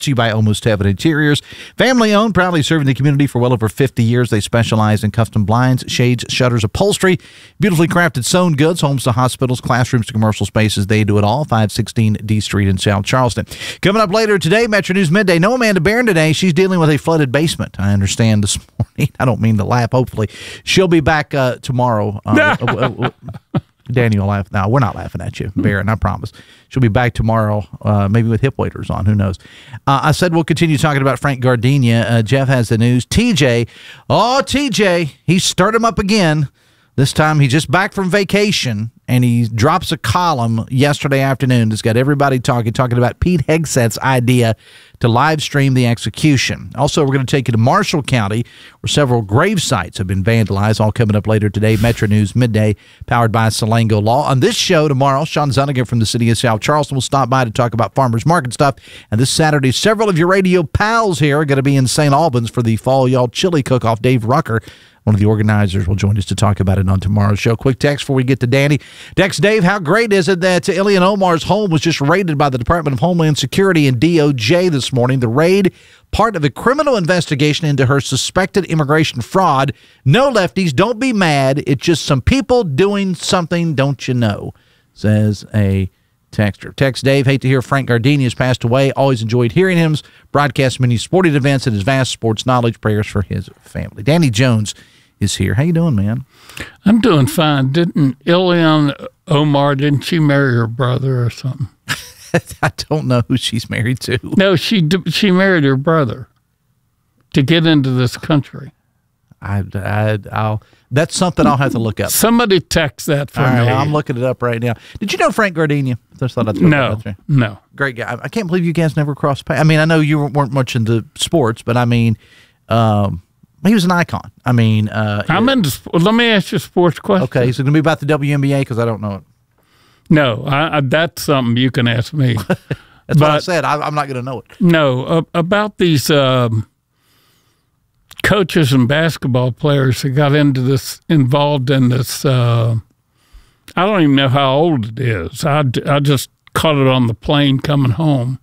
to you by Almost Heaven Interiors. Family owned, proudly serving the community for well over 50 years. They specialize in custom blinds, shades, shutters, upholstery, beautifully crafted sewn goods, homes to hospitals, classrooms to commercial spaces. They do it all. 516 D Street in South Charleston. Coming up later today, Metro News Midday. No Amanda Barron today. She's dealing with a flooded basement, I understand, this morning. I don't mean to laugh, hopefully. She'll be back tomorrow. Danny will laugh. No, we're not laughing at you, Barron, I promise. She'll be back tomorrow, maybe with hip waders on. Who knows? I said we'll continue talking about Frank Gardenia. Jeff has the news. TJ, he stirred him up again. This time he's just back from vacation, and he drops a column yesterday afternoon that's got everybody talking about Pete Hegseth's idea to live stream the execution. Also, we're going to take you to Marshall County, where several grave sites have been vandalized, all coming up later today. Metro News Midday, powered by Salango Law. On this show tomorrow, Sean Zuniga from the city of South Charleston will stop by to talk about farmers market stuff. And this Saturday, several of your radio pals here are going to be in St. Albans for the Fall Y'all Chili Cook-Off. Dave Rucker, one of the organizers, will join us to talk about it on tomorrow's show. Quick text before we get to Danny. Text Dave, how great is it that Ilhan Omar's home was just raided by the Department of Homeland Security and DOJ this morning? The raid, part of a criminal investigation into her suspected immigration fraud. No, lefties, don't be mad. It's just some people doing something, don't you know, says a texter. Text Dave, hate to hear Frank Gardenia has passed away. Always enjoyed hearing him broadcast many sporting events and his vast sports knowledge. Prayers for his family. Danny Jones is here. How you doing, man? I'm doing fine. Didn't Ilhan Omar, didn't she marry her brother or something? I don't know who she's married to. No, she married her brother to get into this country. That's something I'll have to look up. Somebody text that for me. Well, I'm looking it up right now. Did you know Frank Gardenia? No. Great guy. I can't believe you guys never crossed paths. I mean, I know you weren't much into sports, but I mean, he was an icon. I mean, I'm into. Let me ask you a sports question. Okay, is it going to be about the WNBA? Because I don't know it. No, that's something you can ask me. That's what I said. I'm not going to know it. No, about these coaches and basketball players that got involved in this. I don't even know how old it is. I just caught it on the plane coming home.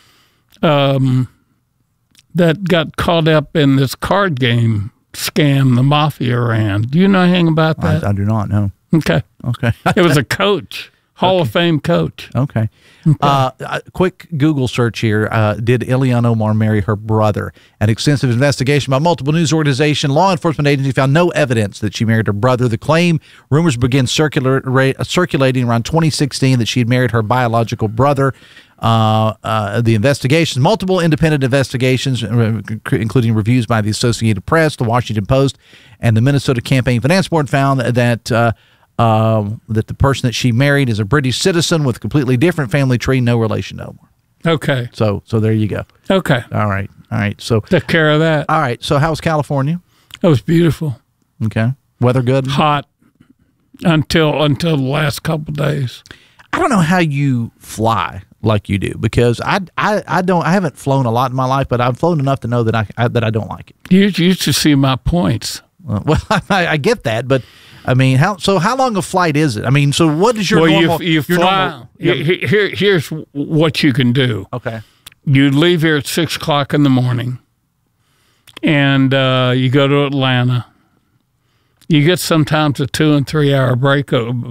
That got caught up in this card game scam the mafia ran. Do you know anything about that? I do not know. Okay. It was a coach. Hall of Fame coach. Okay. Quick Google search here. Did Ilhan Omar marry her brother? An extensive investigation by multiple news organizations, law enforcement agencies found no evidence that she married her brother. The rumors began circulating around 2016 that she had married her biological brother. The investigations, multiple independent investigations, including reviews by the Associated Press, the Washington Post, and the Minnesota Campaign Finance Board, found that the person that she married is a British citizen with a completely different family tree, no relation to Omar. Okay. So there you go. Okay. All right. So took care of that. All right. So how's California? It was beautiful. Okay. Weather good? Hot until the last couple of days. I don't know how you fly like you do, because I haven't flown a lot in my life, but I've flown enough to know that I don't like it. You used to see my points. Well, I get that, but I mean, how long a flight is it? I mean, so what is your normal? You fly. Here's what you can do. Okay. You leave here at 6 o'clock in the morning, and you go to Atlanta. You get sometimes a 2 and 3 hour break.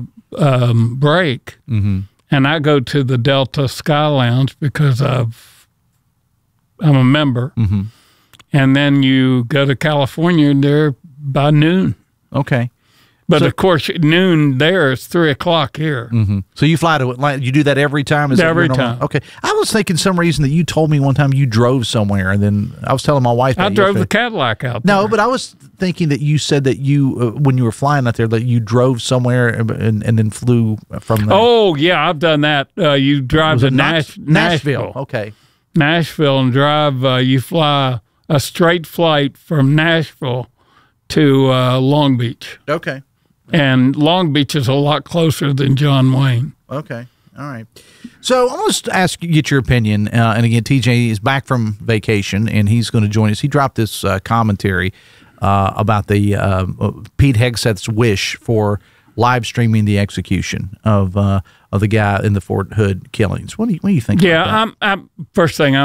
Mm-hmm. And I go to the Delta Sky Lounge because I'm a member. Mm-hmm. And then you go to California there by noon. Okay. But of course, noon there is 3 o'clock here. Mm-hmm. So you fly to Atlanta. You do that every time? Every time. Okay. I was thinking some reason that you told me one time you drove somewhere, and then I was telling my wife I drove the Cadillac out there. No, but I was thinking that you said that you, when you were flying out there, that you drove somewhere and then flew from there. Oh, yeah, I've done that. You drive to Nashville. Okay. Nashville and drive, you fly a straight flight from Nashville to Long Beach. Okay. And Long Beach is a lot closer than John Wayne. Okay. All right. So I'm going to ask you, get your opinion. And again, TJ is back from vacation, and he's going to join us. He dropped this commentary about the Pete Hegseth's wish for live streaming the execution of the guy in the Fort Hood killings. What do you think? Yeah, about that? first thing, I'm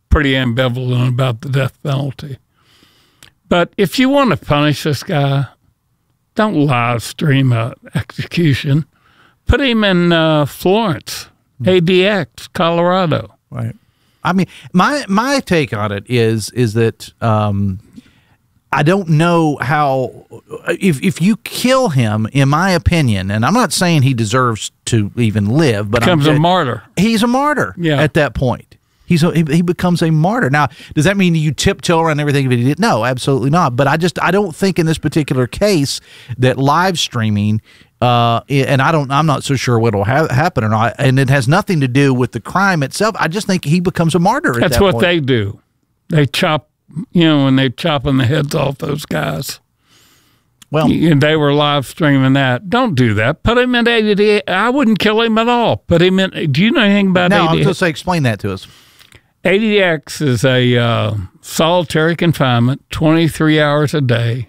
pretty ambivalent about the death penalty. But if you want to punish this guy, don't live stream a execution. Put him in Florence, ADX, Colorado. Right. I mean, my take on it is that I don't know how if you kill him, in my opinion, and I'm not saying he deserves to even live, but becomes a martyr. He's a martyr at that point. He becomes a martyr. Now, does that mean you tiptoe around everything that he did? No, absolutely not. But I don't think in this particular case that live streaming, and I'm not so sure what'll happen or not, and it has nothing to do with the crime itself. I just think he becomes a martyr. That's what they do. They chop, when they're chopping the heads off those guys. Well, and they were live streaming that. Don't do that. Put him in ADX. I wouldn't kill him at all. Put him in. Do you know anything about ADX? No, I was going to say, explain that to us. ADX is a solitary confinement, 23 hours a day.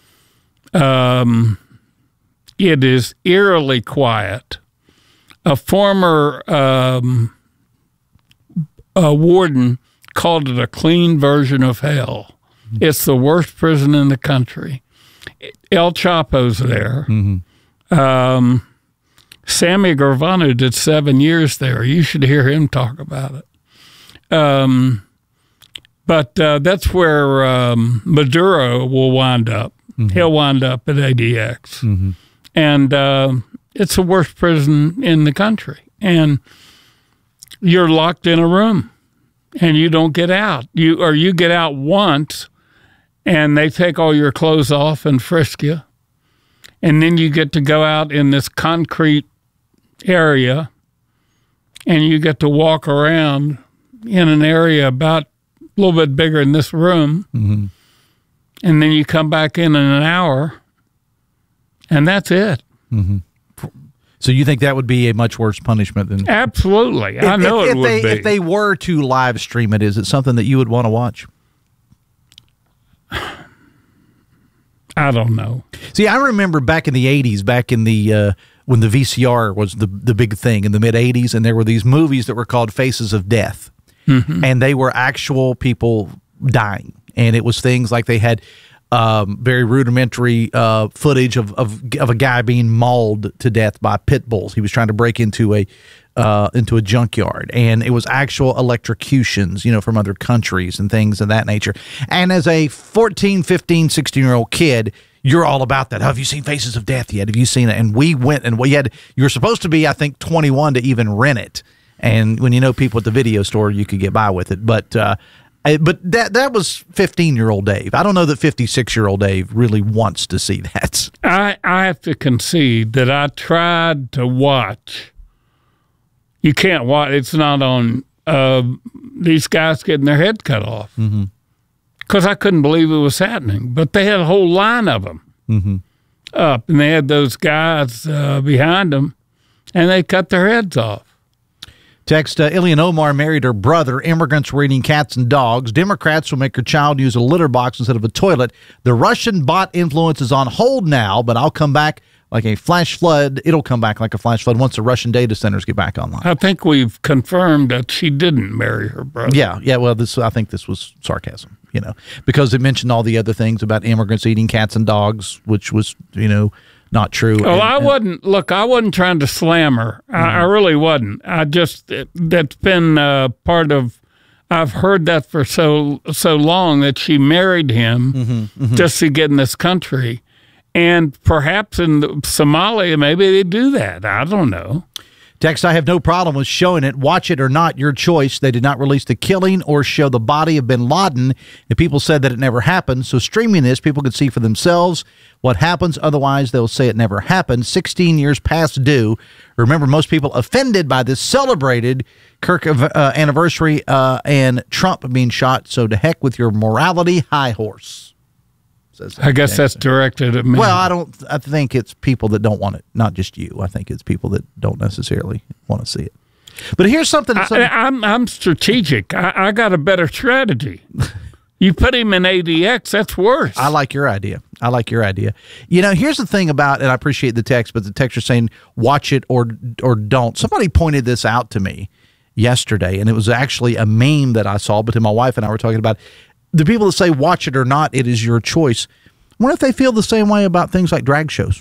It is eerily quiet. A former warden called it a clean version of hell. It's the worst prison in the country. El Chapo's there. Mm-hmm. Sammy Gravano did 7 years there. You should hear him talk about it. But that's where Maduro will wind up. Mm-hmm. He'll wind up at ADX. Mm-hmm. And it's the worst prison in the country. And you're locked in a room and you don't get out. You get out once and they take all your clothes off and frisk you. And then you get to go out in this concrete area and you get to walk around in an area about a little bit bigger than this room. Mm-hmm. And then you come back in an hour and that's it. Mm-hmm. So you think that would be a much worse punishment than... Absolutely. I know it would be. If they were to live stream it, is it something that you would want to watch? I don't know. See, I remember back in the 80s, when the VCR was the big thing in the mid-'80s, and there were these movies that were called Faces of Death. Mm-hmm. And they were actual people dying. And it was things like they had very rudimentary footage of a guy being mauled to death by pit bulls. He was trying to break into a junkyard, and it was actual electrocutions, from other countries and things of that nature. And as a 14, 15, 16-year-old kid, you're all about that. Oh, have you seen Faces of Death yet? Have you seen it? And we went, and you were supposed to be, I think, 21 to even rent it. And when people at the video store, you could get by with it. But that was 15-year-old Dave. I don't know that 56-year-old Dave really wants to see that. I have to concede that I tried to watch. You can't watch. It's not on these guys getting their head cut off. Mm-hmm. Because I couldn't believe it was happening. But they had a whole line of them up, and they had those guys behind them, and they cut their heads off. Text, Ilhan Omar married her brother. Immigrants were eating cats and dogs. Democrats will make her child use a litter box instead of a toilet. The Russian bot influence is on hold now, but I'll come back like a flash flood. It'll come back like a flash flood once the Russian data centers get back online. I think we've confirmed that she didn't marry her brother. Yeah. Well, I think this was sarcasm, because it mentioned all the other things about immigrants eating cats and dogs, which was, not true. Well, I wasn't trying to slam her. I really wasn't. That's been part of, I've heard that for so long that she married him just to get in this country. And perhaps in Somalia, maybe they do that. I don't know. Text, I have no problem with showing it. Watch it or not, your choice. They did not release the killing or show the body of bin Laden. The people said that it never happened. So streaming this, people could see for themselves what happens. Otherwise, they'll say it never happened. 16 years past due. Remember, most people offended by this celebrated Kirk anniversary and Trump being shot. So to heck with your morality high horse. I guess that's directed at me. Well, I think it's people that don't want it, not just you. I think it's people that don't necessarily want to see it. But here's something. I'm strategic. I got a better strategy. You put him in ADX, that's worse. I like your idea. Here's the thing about, and I appreciate the text, but the text is saying watch it or don't. Somebody pointed this out to me. yesterday, and it was actually a meme that I saw, but my wife and I were talking about the people that say watch it or not, it is your choice. I wonder if they feel the same way about things like drag shows.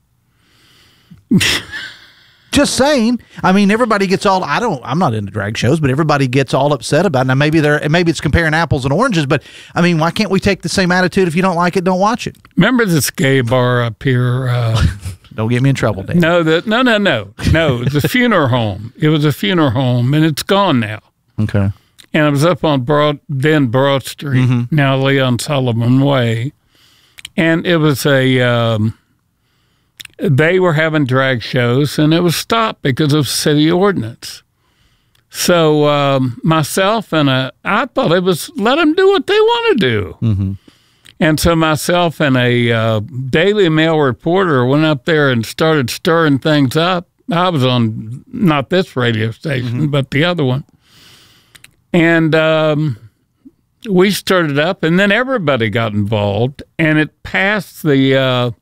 Just saying. I mean, everybody gets all, I'm not into drag shows, but everybody gets all upset about it. Now, maybe it's comparing apples and oranges, but I mean, why can't we take the same attitude? If you don't like it, don't watch it. Remember this gay bar up here? Don't get me in trouble, Dan. No. It's a funeral home. It was a funeral home, and it's gone now. Okay. And it was up on Broad Street, now Leon Sullivan Way. And it was they were having drag shows, and it was stopped because of city ordinance. So myself and I thought it was let them do what they want to do. Mm-hmm. And so myself and a Daily Mail reporter went up there and started stirring things up. I was on not this radio station, but the other one. And we stirred it up, and then everybody got involved, and it passed the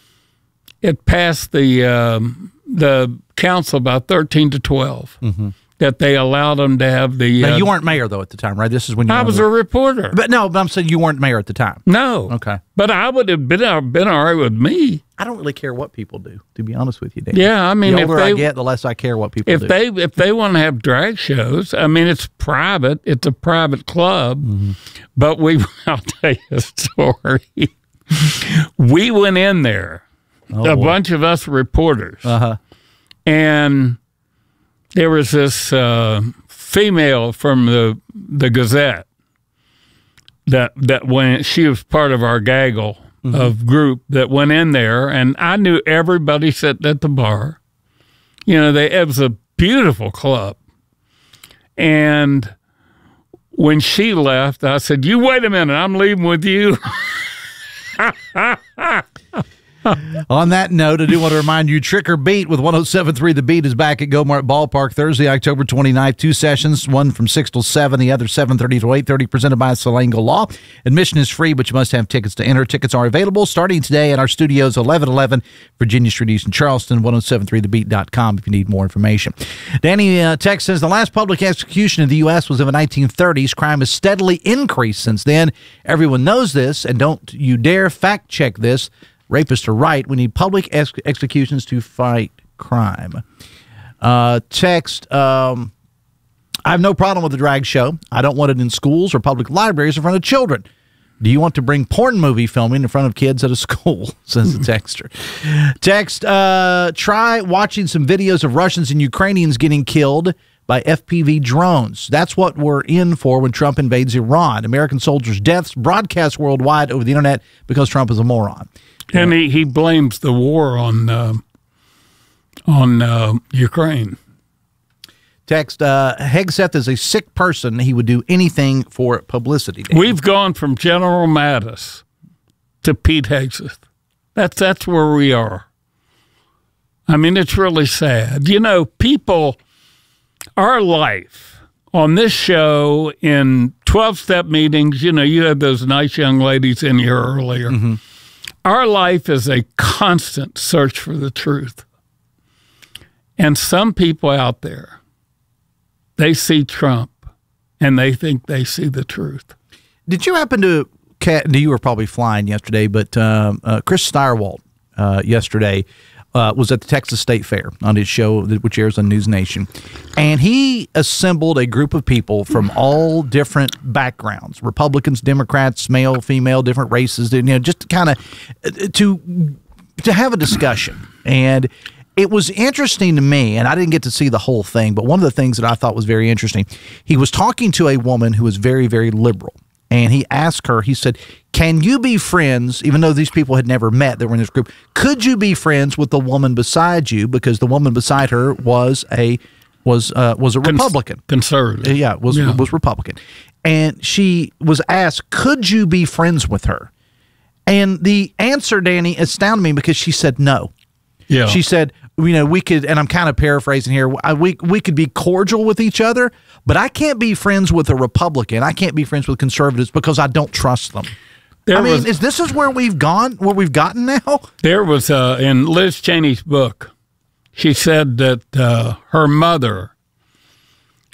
council about 13-12 that they allowed them to have the. Now, you weren't mayor though at the time, right? This is when you. I was a reporter. But I'm saying you weren't mayor at the time. No. Okay. But I would have been all right with me. I don't really care what people do, to be honest with you, Dan. Yeah, I mean, the older I get, the less I care what people do. If they want to have drag shows, I mean, it's private. It's a private club. But I'll tell you a story. We went in there, bunch of us reporters, and there was this female from the Gazette that when she was part of our gaggle of group that went in there, and I knew everybody sitting at the bar. You know, it was a beautiful club. And when she left, I said, "You wait a minute, I'm leaving with you." On that note, I do want to remind you, Trick or Beat with 107.3 The Beat is back at Gomart Ballpark Thursday, October 29th. 2 sessions, one from 6 till 7, the other 7:30 to 8:30, presented by Salango Law. Admission is free, but you must have tickets to enter. Tickets are available starting today at our studios, 1111 Virginia Street East in Charleston, 1073thebeat.com if you need more information. Danny text says, the last public execution in the U.S. was in the 1930s. Crime has steadily increased since then. Everyone knows this, and don't you dare fact check this. Rapists are right. We need public executions to fight crime. Text, I have no problem with the drag show. I don't want it in schools or public libraries in front of children. Do you want to bring porn movie filming in front of kids at a school, says the texter. Text, try watching some videos of Russians and Ukrainians getting killed by FPV drones. That's what we're in for when Trump invades Iran. American soldiers' deaths broadcast worldwide over the internet because Trump is a moron. And he blames the war on Ukraine. Text, Hegseth is a sick person. He would do anything for publicity. We've gone from General Mattis to Pete Hegseth. That's where we are. I mean, it's really sad. You know, people, our life on this show in 12-step meetings, you know, you had those nice young ladies in here earlier. Our life is a constant search for the truth. And some people out there, they see Trump and they think they see the truth. Did you happen to, you were probably flying yesterday, but Chris Steyerwalt yesterday was at the Texas State Fair on his show, which airs on News Nation. And he assembled a group of people from all different backgrounds, Republicans, Democrats, male, female, different races, you know, just kind of to have a discussion. And it was interesting to me, and I didn't get to see the whole thing, but one of the things that I thought was very interesting, he was talking to a woman who was very, very liberal. And he asked her, he said, can you be friends, even though these people had never met, they were in this group, could you be friends with the woman beside you? Because the woman beside her was a Republican. Conservative. Yeah, was Republican. And she was asked, could you be friends with her? And the answer, Danny, astounded me because she said no. Yeah. She said, you know, we could, and I'm kind of paraphrasing here, we could be cordial with each other, but I can't be friends with a Republican. I can't be friends with conservatives because I don't trust them. Is this where we've gotten now? There was, in Liz Cheney's book, she said that her mother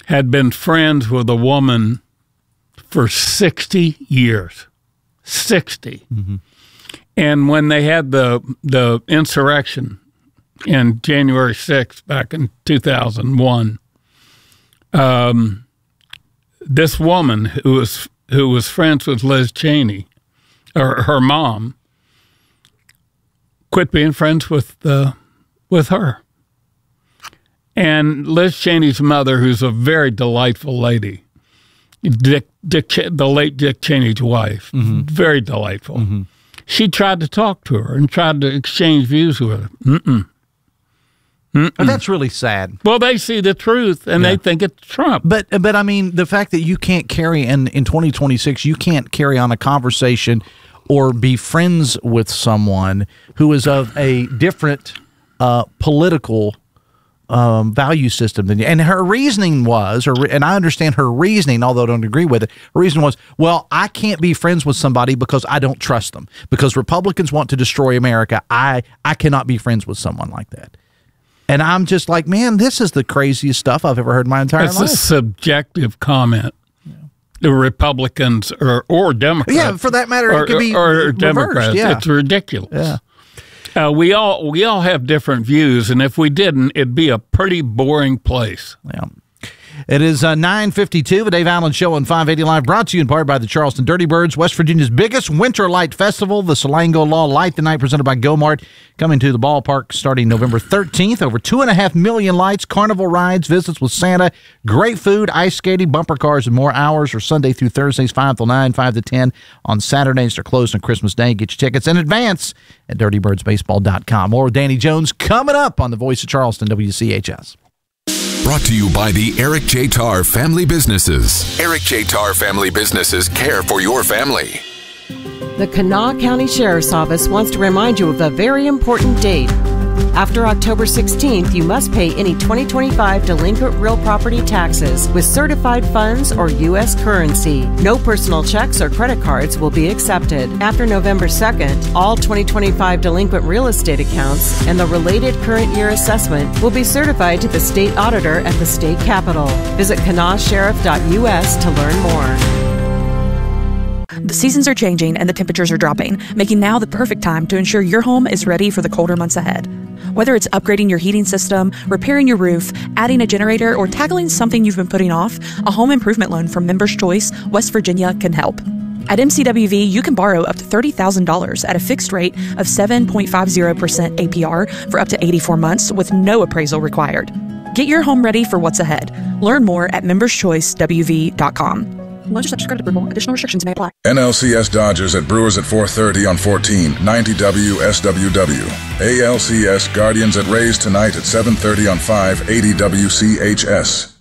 had been friends with a woman for 60 years. 60. Mm-hmm. And when they had the insurrection in January 6th back in 2001, this woman who was friends with Liz Cheney, or her mom, quit being friends with her. And Liz Cheney's mother, who's a very delightful lady, the late Dick Cheney's wife, mm-hmm. very delightful. Mm-hmm. She tried to talk to her and tried to exchange views with her. Mm-mm. Mm-mm. Oh, that's really sad. Well, they see the truth, and they think it's Trump. But I mean, the fact that you can't carry, in 2026, you can't carry on a conversation or be friends with someone who is of a different political value system than you. And her reasoning was, and I understand her reasoning, although I don't agree with it, her reason was, well, I can't be friends with somebody because I don't trust them. Because Republicans want to destroy America, I cannot be friends with someone like that. And I'm just like, man, this is the craziest stuff I've ever heard in my entire life. It's a subjective comment. The Republicans or Democrats. Yeah, for that matter, it could be or Democrats. Yeah. It's ridiculous. Yeah. We all have different views, and if we didn't, it'd be a pretty boring place. Yeah. It is 9:52, the Dave Allen Show on 580 Live, brought to you in part by the Charleston Dirty Birds, West Virginia's biggest winter light festival, the Salango Law Light the Night, presented by Go-Mart, coming to the ballpark starting November 13th. Over 2.5 million lights, carnival rides, visits with Santa, great food, ice skating, bumper cars, and more. Hours are Sunday through Thursdays, 5 till 9, 5 to 10. On Saturdays, they're closed on Christmas Day. Get your tickets in advance at dirtybirdsbaseball.com. More with Danny Jones coming up on the Voice of Charleston, WCHS. Brought to you by the Eric J. Tarr Family Businesses. Eric J. Tarr Family Businesses care for your family. The Kanawha County Sheriff's Office wants to remind you of a very important date. After October 16th, you must pay any 2025 delinquent real property taxes with certified funds or U.S. currency. No personal checks or credit cards will be accepted. After November 2nd, all 2025 delinquent real estate accounts and the related current year assessment will be certified to the state auditor at the state capitol. Visit kanawhasheriff.us to learn more. The seasons are changing and the temperatures are dropping, making now the perfect time to ensure your home is ready for the colder months ahead. Whether it's upgrading your heating system, repairing your roof, adding a generator, or tackling something you've been putting off, a home improvement loan from Members Choice, West Virginia can help. At MCWV, you can borrow up to $30,000 at a fixed rate of 7.50% APR for up to 84 months with no appraisal required. Get your home ready for what's ahead. Learn more at memberschoicewv.com. Loans are subject to credit approval. Additional restrictions may apply. NLCS Dodgers at Brewers at 4:30 on 14, 90 WSWW. ALCS Guardians at Rays tonight at 7:30 on 580 WCHS.